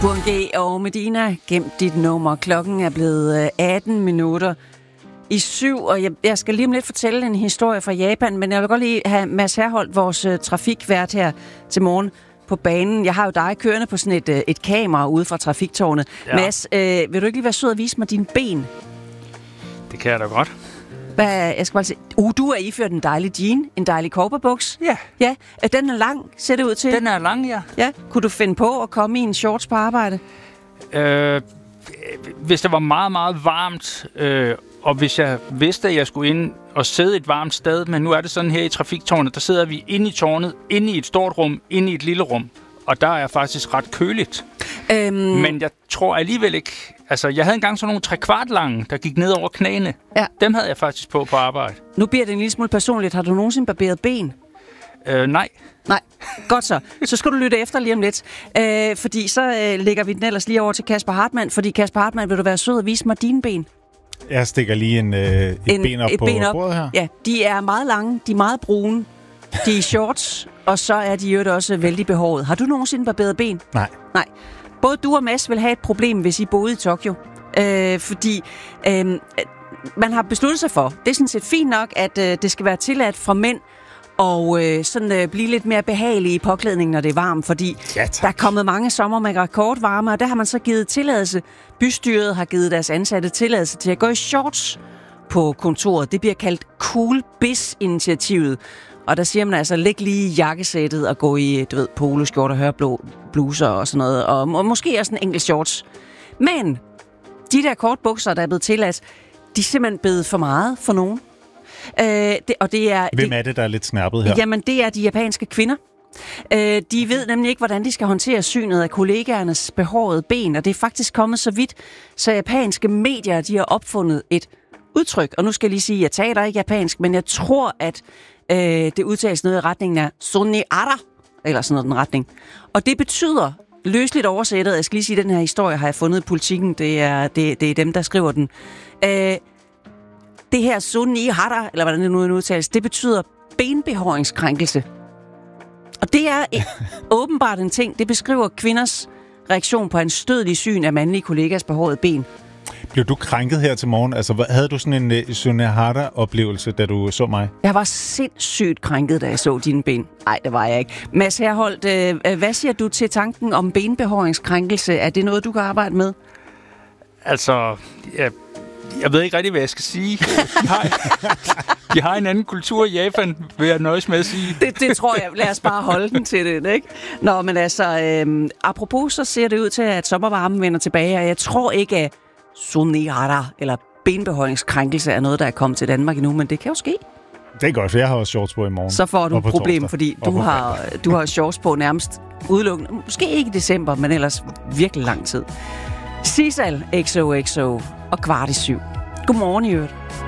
Burhan G og Medina, gem dit nummer. Klokken er blevet 18 minutter i 7, og jeg skal lige om lidt fortælle en historie fra Japan, men jeg vil godt lige have Mads Herholdt, vores trafikvært her til morgen på banen. Jeg har jo dig kørende på sådan et kamera ude fra trafiktårnet. Ja. Mads, vil du ikke lige være sød og vise mig dine ben? Det kan jeg da godt. Jeg skal bare sige, du er iført en dejlig jean, en dejlig cowboybuks. Ja. Ja, den er lang, ser det ud til. Den er lang, ja. Ja, kunne du finde på at komme i en shorts på arbejde? Hvis det var meget, meget varmt, og hvis jeg vidste, at jeg skulle ind og sidde et varmt sted, men nu er det sådan her i trafiktårnet, der sidder vi inde i tårnet, inde i et stort rum, inde i et lille rum, og der er faktisk ret køligt. Men jeg tror alligevel ikke. Altså, jeg havde engang sådan nogle 3/4 lange, der gik ned over knæene. Ja. Dem havde jeg faktisk på arbejde. Nu bliver det en lille smule personligt. Har du nogensinde barberet ben? Nej. Nej, godt så. Så skal du lytte efter lige om lidt. Fordi så lægger vi den ellers lige over til Kasper Hartmann. Fordi Kasper Hartmann, vil du være sød og vise mig dine ben? Jeg stikker lige et ben op på bordet her. Ja, de er meget lange, de er meget brune, de er shorts, og så er de jo også vældig behåret. Har du nogensinde barberet ben? Nej. Nej. Både du og Mads vil have et problem, hvis I boede i Tokyo. Fordi man har besluttet sig for, det er sådan set fint nok, at det skal være tilladt fra mænd, og sådan blive lidt mere behagelig i påklædningen, når det er varmt, fordi der er kommet mange sommer med rekordvarme, og der har man så givet tilladelse. Bystyret har givet deres ansatte tilladelse til at gå i shorts på kontoret. Det bliver kaldt Cool Biz-initiativet. Og der siger man altså, læg lige jakkesættet og gå i, poloskjorter, hørblå bluser og sådan noget, og måske også en enkelt shorts. Men de der kortbukser, der er blevet tilladt, de er simpelthen blevet for meget for nogen. Hvem er det, der er lidt snærpet her? Jamen, det er de japanske kvinder. De ved nemlig ikke, hvordan de skal håndtere synet af kollegaernes behårede ben, og det er faktisk kommet så vidt, så japanske medier, de har opfundet et udtryk. Og nu skal jeg lige sige, at jeg taler ikke japansk, men jeg tror, at det udtales noget i retningen af Soniara, eller sådan noget den retning. Og det betyder, løsligt oversættet, jeg skal lige sige, at den her historie har jeg fundet i Politikken, det er dem, der skriver den. Det her Soniara, eller hvordan det nu udtales, det betyder benbehåringskrænkelse. Og det er åbenbart en ting, det beskriver kvinders reaktion på en stødelig syn af mandlige kollegas behårede ben. Blev du krænket her til morgen? Altså, havde du sådan en Sunehara-oplevelse, da du så mig? Jeg var sindssygt krænket, da jeg så dine ben. Nej, det var jeg ikke. Mads Herholdt, hvad siger du til tanken om benbehåringskrænkelse? Er det noget, du kan arbejde med? Altså, jeg ved ikke rigtig, hvad jeg skal sige. De har en anden kultur i Japan, vil jeg nøjes med at sige. Det tror jeg. Lad os bare holde den til det, ikke? Nå, men altså, apropos, så ser det ud til, at sommervarmen vender tilbage, og jeg tror ikke, at Sunehara eller benbehåringskrænkelse er noget, der er kommet til Danmark endnu, men det kan jo ske. Det er godt, for jeg har også shorts på i morgen. Så får du et problem, torsdag, fordi du har shorts på nærmest udelukkende. Måske ikke i december, men ellers virkelig lang tid. Sisal, XOXO og 6:15. Godmorgen i øvrigt.